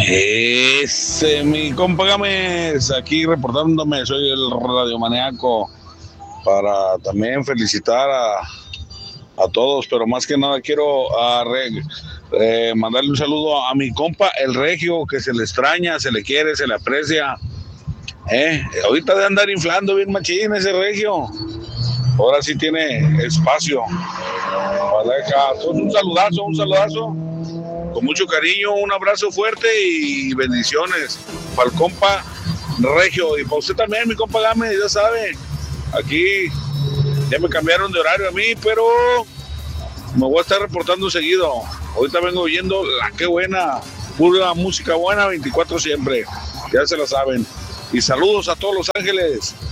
Mi compa Gámez, aquí reportándome, soy el radiomaniaco, para también felicitar a todos, pero más que nada quiero mandarle un saludo a mi compa el Regio, que se le extraña, se le quiere, se le aprecia. Ahorita de andar inflando bien machín ese Regio, ahora sí tiene espacio. Un saludazo. Con mucho cariño, un abrazo fuerte y bendiciones para el compa Regio y para usted también, mi compa Gámez, ya sabe, aquí ya me cambiaron de horario a mí, pero me voy a estar reportando seguido. Ahorita vengo oyendo qué buena, pura música buena, 24 siempre, ya se la saben. Y saludos a todos Los Ángeles.